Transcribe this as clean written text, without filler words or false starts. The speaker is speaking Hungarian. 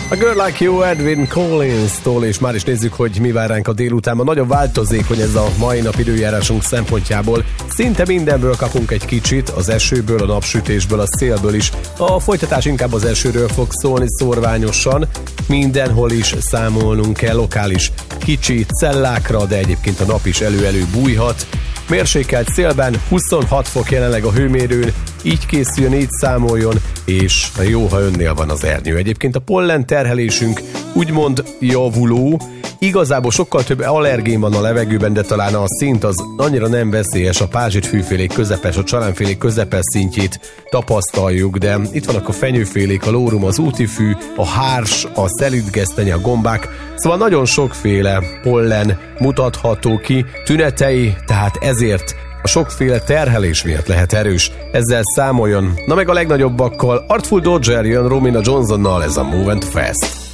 A Girl Like You Edwin Collins-tól, és már is nézzük, hogy mi vár ránk a délutánban. Nagyon változékony ez a mai nap időjárásunk szempontjából. Szinte mindenből kapunk egy kicsit, az esőből, a napsütésből, a szélből is. A folytatás inkább az esőről fog szólni szórványosan. Mindenhol is számolnunk kell lokális kicsi cellákra, de egyébként a nap is elő-elő bújhat. Mérsékelt szélben 26 fok jelenleg a hőmérőn, így készüljön, így számoljon, és jó, ha önnél van az ernyő. Egyébként a pollen terhelésünk úgymond javuló, igazából sokkal több allergén van a levegőben, de talán a szint az annyira nem veszélyes, a pázsitfűfélék közepes, a csalánfélék közepes szintjét tapasztaljuk, de itt vannak a fenyőfélék, a lórum, az útifű, a hárs, a szelüdgesztenye, a gombák, szóval nagyon sokféle pollen mutatható ki tünetei, tehát ezért a sokféle terhelés miatt lehet erős, ezzel számoljon. Na meg a legnagyobbakkal Artful Dodger jön Romina Johnsonnal, ez a Move and Fast.